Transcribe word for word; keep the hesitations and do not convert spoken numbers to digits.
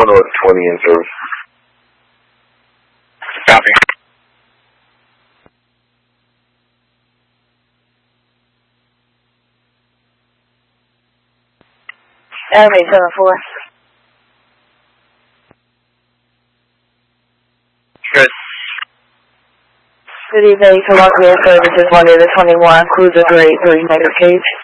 one oh twenty in service. Copy. Airway seven four. Good. Good evening to Lockwood Services one to the twenty-one, cruiser grade three meter cage.